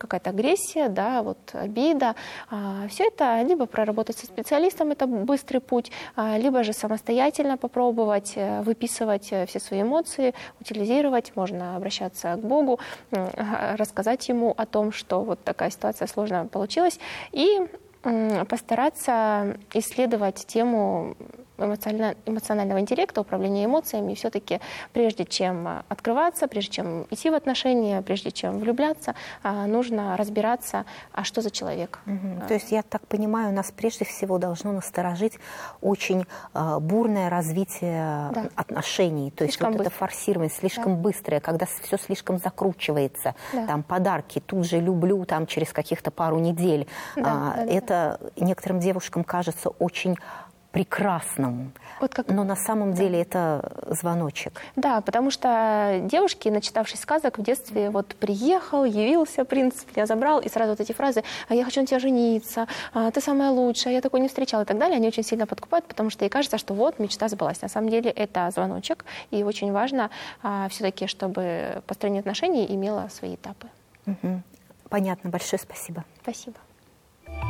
какая-то агрессия, да, вот обида. Все это либо проработать со специалистом, это быстрый путь, либо же самостоятельно попробовать выписывать все свои эмоции, утилизировать, можно обращаться к Богу, рассказать Ему о том, что вот такая ситуация сложная получилась, и постараться исследовать тему эмоционального интеллекта, управления эмоциями. И все-таки прежде чем открываться, прежде чем идти в отношения, прежде чем влюбляться, нужно разбираться, а что за человек. То есть, я так понимаю, нас прежде всего должно насторожить очень бурное развитие отношений. То есть, вот это форсирование слишком быстрое, когда все слишком закручивается. Там подарки, тут же люблю, там через каких-то пару недель. Это некоторым девушкам кажется очень прекрасным. Но на самом деле это звоночек. Да, потому что девушки, начитавшись сказок в детстве, вот приехал, явился принц, меня забрал, и сразу вот эти фразы: «Я хочу на тебя жениться», «Ты самая лучшая», «Я такой не встречала» и так далее, они очень сильно подкупают, потому что ей кажется, что вот мечта сбылась. На самом деле это звоночек, и очень важно все-таки, чтобы построение отношений имело свои этапы. Понятно. Большое спасибо. Спасибо.